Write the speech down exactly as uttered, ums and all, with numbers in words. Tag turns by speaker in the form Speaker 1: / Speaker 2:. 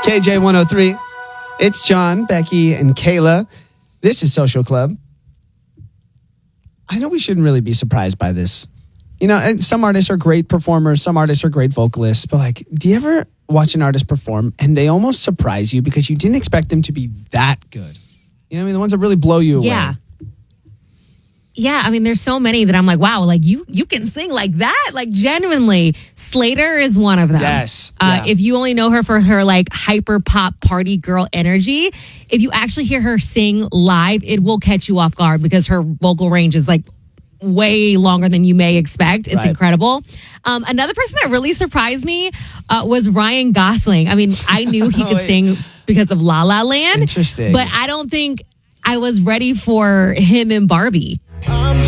Speaker 1: K J one oh three. It's John, Becky, and Kayla. This is Social Club. I know we shouldn't really be surprised by this. You know, and some artists are great performers, some artists are great vocalists, but like, do you ever watch an artist perform and they almost surprise you because you didn't expect them to be that good? You know what I mean? The ones that really blow you away.
Speaker 2: Yeah. Yeah, I mean, there's so many that I'm like, wow, like you you can sing like that? Like, genuinely. Slater is one of them.
Speaker 1: Yes.
Speaker 2: Uh,
Speaker 1: yeah.
Speaker 2: If you only know her for her, like, hyper pop party girl energy, if you actually hear her sing live, it will catch you off guard because her vocal range is, like, way longer than you may expect. It's
Speaker 1: right.
Speaker 2: incredible. Um, another person that really surprised me uh, was Ryan Gosling. I mean, I knew he could
Speaker 1: oh,
Speaker 2: sing because of La La Land.
Speaker 1: Interesting.
Speaker 2: But I don't think I was ready for him in Barbie.
Speaker 3: I'm